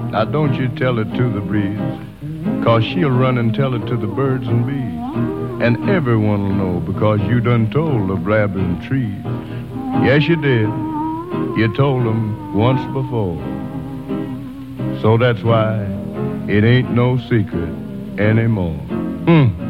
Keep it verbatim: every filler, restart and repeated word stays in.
Now don't you tell it to the breeze, 'cause she'll run and tell it to the birds and bees. And everyone will know because you done told the blabbing trees. Yes, you did. You told them once before. So that's why it ain't no secret anymore. Hmm.